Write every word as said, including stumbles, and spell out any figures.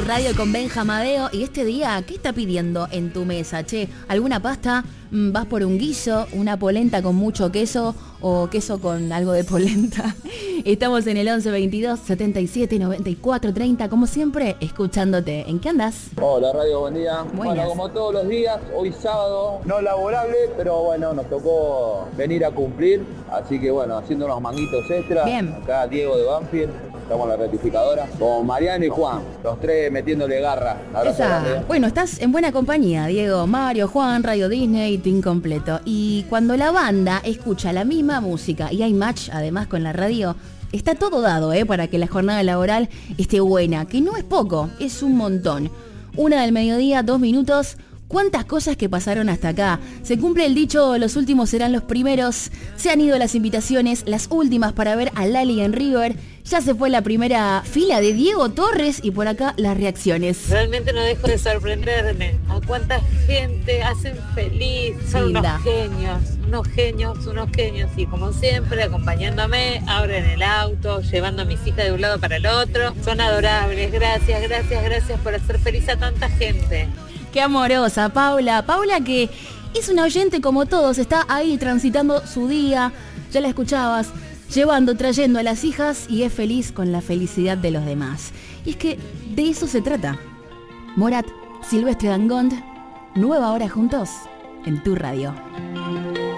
Radio con Benja Amadeo. Y este día, ¿qué está pidiendo en tu mesa? Che, ¿alguna pasta? ¿Vas por un guiso? ¿Una polenta con mucho queso? ¿O queso con algo de polenta? Estamos en el once veintidós setenta y siete noventa y cuatro treinta, como siempre, escuchándote. ¿En qué andás? Hola Radio, buen día. Buenas. Bueno, como todos los días, hoy sábado, no laborable, pero bueno, nos tocó venir a cumplir. Así que bueno, haciendo unos manguitos extra. Bien. Acá Diego de Banfield, estamos en la rectificadora, con Mariano y Juan, los tres metiéndole garra. Abrazo Esa. grande. Bueno, estás en buena compañía, Diego, Mario, Juan, Radio Disney, Team completo. Y cuando la banda escucha la misma música y hay match además con la radio, está todo dado, ¿eh? Para que la jornada laboral esté buena, que no es poco, es un montón. Una del mediodía, dos minutos. ¿Cuántas cosas que pasaron hasta acá? Se cumple el dicho, los últimos serán los primeros. Se han ido las invitaciones, las últimas para ver a Lali en River. Ya se fue la primera fila de Diego Torres y por acá las reacciones. Realmente no dejo de sorprenderme. A cuánta gente hacen feliz. Son Linda. unos genios, unos genios, unos genios. Y como siempre, acompañándome, ahora en el auto, llevando a mis hijas de un lado para el otro. Son adorables. Gracias, gracias, gracias por hacer feliz a tanta gente. Qué amorosa, Paula. Paula que es una oyente como todos, está ahí transitando su día, ya la escuchabas, llevando, trayendo a las hijas y es feliz con la felicidad de los demás. Y es que de eso se trata. Morat, Silvestre Dangond, nueva hora juntos en tu radio.